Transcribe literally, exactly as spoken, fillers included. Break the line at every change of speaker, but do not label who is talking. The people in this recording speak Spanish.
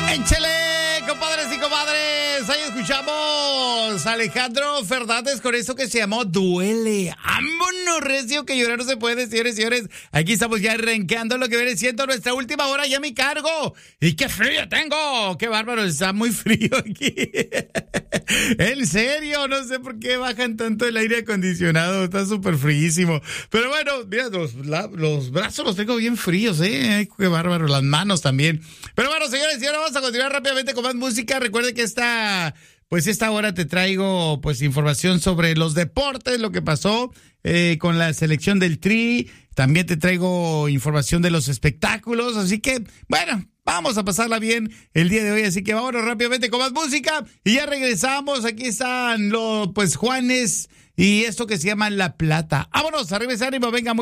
Échale, compadres y comadres. Ahí escuchamos a Alejandro Fernández con eso que se llamó Duele. Vámonos, recio, que llorar no se puede, señores y señores. Aquí estamos ya arrancando lo que viene siendo nuestra última hora ya a mi cargo. ¡Y qué frío tengo! ¡Qué bárbaro! Está muy frío aquí. En serio, no sé por qué bajan tanto el aire acondicionado. Está súper fríísimo. Pero bueno, mira, los, la, los brazos los tengo bien fríos, ¿eh? Ay, qué bárbaro. Las manos también. Pero bueno, señores y señores, vamos a continuar rápidamente con más música. Recuerden que esta, pues esta hora te traigo pues información sobre los deportes, lo que pasó eh, con la selección del Tri. También te traigo información de los espectáculos. Así que, bueno, vamos a pasarla bien el día de hoy. Así que vámonos rápidamente con más música. Y ya regresamos. Aquí están los, pues, Juanes y esto que se llama La Plata. Vámonos, arriba ese ánimo, venga muy